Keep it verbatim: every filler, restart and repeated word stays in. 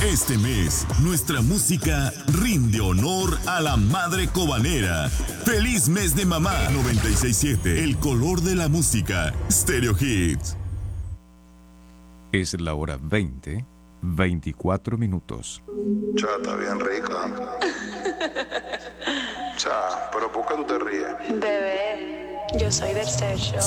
Este mes, nuestra música rinde honor a la madre cobanera. ¡Feliz mes de mamá! noventa y seis punto siete, el color de la música. Stereo Hits. Es la hora veinte, veinticuatro minutos. Cha, está bien rica. Cha, pero ¿por qué tú te ríes? Bebé, yo soy del sexo.